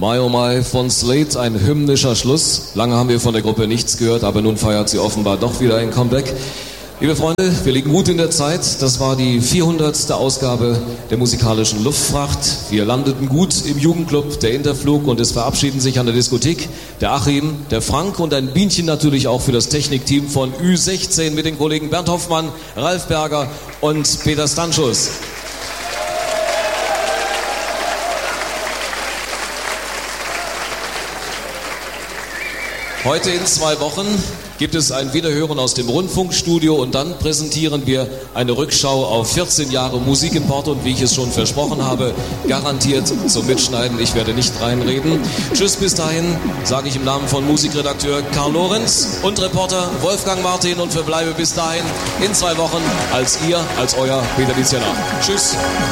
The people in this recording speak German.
My Oh My von Slade, ein hymnischer Schluss. Lange haben wir von der Gruppe nichts gehört, aber nun feiert sie offenbar doch wieder ein Comeback. Liebe Freunde, wir liegen gut in der Zeit. Das war die 400. Ausgabe der musikalischen Luftfracht. Wir landeten gut im Jugendclub der Interflug und es verabschieden sich an der Diskothek der Achim, der Frank und ein Bienchen natürlich auch für das Technikteam von Ü16 mit den Kollegen Bernd Hoffmann, Ralf Berger und Peter Stanschus. Heute in 2 Wochen gibt es ein Wiederhören aus dem Rundfunkstudio und dann präsentieren wir eine Rückschau auf 14 Jahre Musikimport und wie ich es schon versprochen habe, garantiert zum Mitschneiden. Ich werde nicht reinreden. Tschüss, bis dahin, sage ich im Namen von Musikredakteur Karl Lorenz und Reporter Wolfgang Martin und verbleibe bis dahin in 2 Wochen als euer Peter Liziener. Tschüss.